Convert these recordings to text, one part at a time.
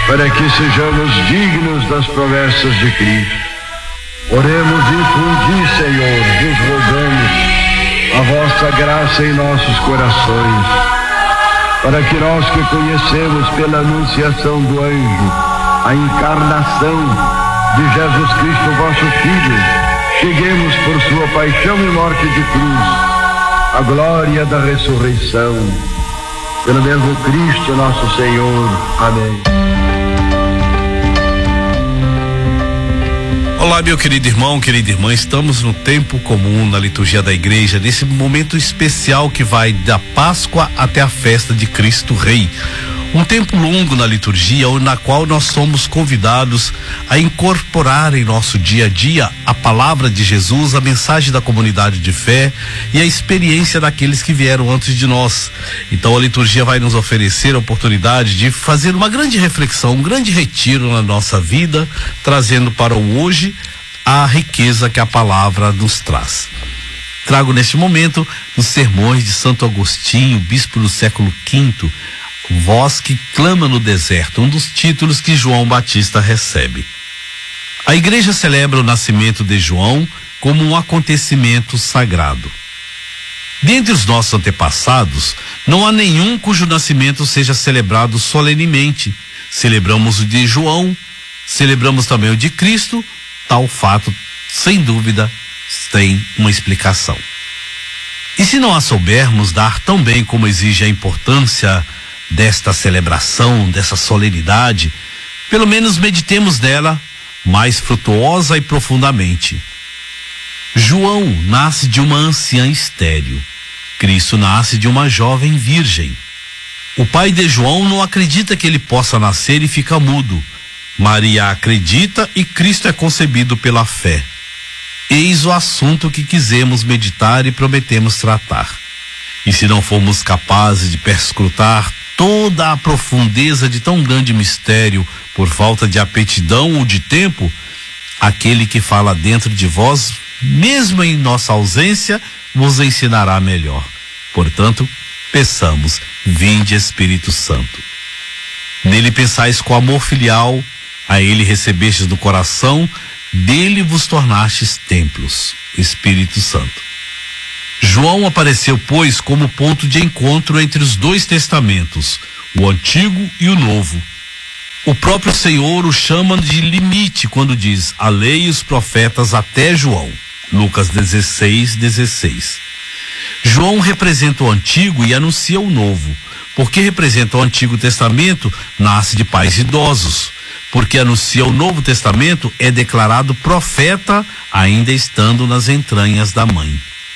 para que sejamos dignos das promessas de Cristo. Oremos e infundi, Senhor, vos rogamos a vossa graça em nossos corações, para que nós que conhecemos pela anunciação do anjo a encarnação de Jesus Cristo, vosso Filho, cheguemos por sua paixão e morte de cruz à glória da ressurreição. Pelo mesmo Cristo nosso Senhor. Amém. Olá, meu querido irmão, querida irmã, estamos no tempo comum na liturgia da igreja, nesse momento especial que vai da Páscoa até a festa de Cristo Rei. Um tempo longo na liturgia, na qual nós somos convidados a incorporar em nosso dia a dia a palavra de Jesus, a mensagem da comunidade de fé e a experiência daqueles que vieram antes de nós. Então a liturgia vai nos oferecer a oportunidade de fazer uma grande reflexão, um grande retiro na nossa vida, trazendo para o hoje a riqueza que a palavra nos traz. Trago neste momento os sermões de Santo Agostinho, bispo do século V, Voz que clama no deserto, um dos títulos que João Batista recebe. A igreja celebra o nascimento de João como um acontecimento sagrado. Dentre os nossos antepassados, não há nenhum cujo nascimento seja celebrado solenemente. Celebramos o de João, celebramos também o de Cristo. Tal fato, sem dúvida, tem uma explicação. E se não a soubermos dar tão bem como exige a importância desta celebração, dessa solenidade, pelo menos meditemos nela mais frutuosa e profundamente. João nasce de uma anciã estéril. Cristo nasce de uma jovem virgem. O pai de João não acredita que ele possa nascer e fica mudo. Maria acredita e Cristo é concebido pela fé. Eis o assunto que quisemos meditar e prometemos tratar. E se não formos capazes de perscrutar toda a profundeza de tão grande mistério por falta de aptidão ou de tempo, aquele que fala dentro de vós, mesmo em nossa ausência, vos ensinará melhor. Portanto, peçamos, vinde Espírito Santo. Nele pensais com amor filial, a ele recebestes do coração, dele vos tornastes templos, Espírito Santo. João apareceu, pois, como ponto de encontro entre os dois testamentos, o Antigo e o Novo. O próprio Senhor o chama de limite quando diz: a lei e os profetas até João. Lucas 16:16. João representa o Antigo e anuncia o Novo. Porque representa o Antigo Testamento, nasce de pais idosos. Porque anuncia o Novo Testamento, é declarado profeta, ainda estando nas entranhas da mãe.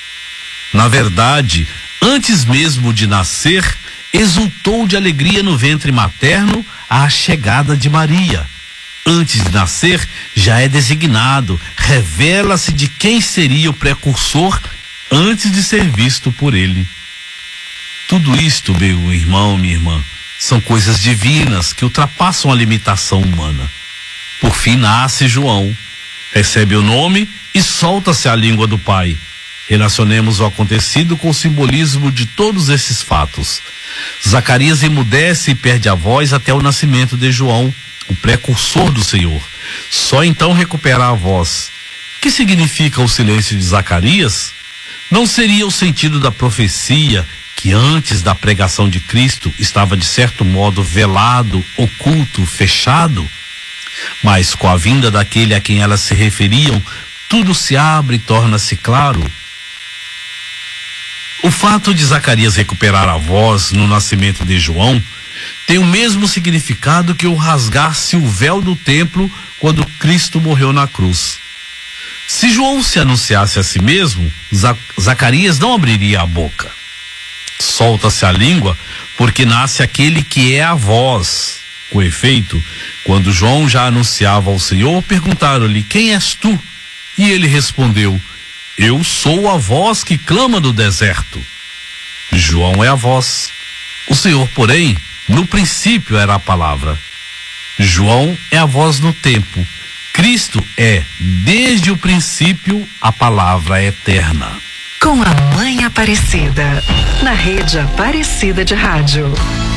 Na verdade, antes mesmo de nascer, exultou de alegria no ventre materno à chegada de Maria. Antes de nascer, já é designado, revela-se de quem seria o precursor antes de ser visto por ele. Tudo isto, meu irmão, minha irmã, são coisas divinas que ultrapassam a limitação humana. Por fim nasce João, recebe o nome e solta-se a língua do Pai. Relacionemos o acontecido com o simbolismo de todos esses fatos. Zacarias emudece e perde a voz até o nascimento de João, o precursor do Senhor. Só então recupera a voz. O que significa o silêncio de Zacarias? Não seria o sentido da profecia que antes da pregação de Cristo estava de certo modo velado, oculto, fechado? Mas com a vinda daquele a quem elas se referiam, tudo se abre e torna-se claro. O fato de Zacarias recuperar a voz no nascimento de João tem o mesmo significado que o rasgar-se o véu do templo quando Cristo morreu na cruz. Se João se anunciasse a si mesmo, Zacarias não abriria a boca. Solta-se a língua porque nasce aquele que é a voz. Com efeito, quando João já anunciava ao Senhor, perguntaram-lhe: quem és tu? E ele respondeu: eu sou a voz que clama no deserto. João é a voz. O Senhor, porém, no princípio era a palavra. João é a voz no tempo. Cristo é, desde o princípio, a palavra eterna. Com a Mãe Aparecida, na Rede Aparecida de Rádio.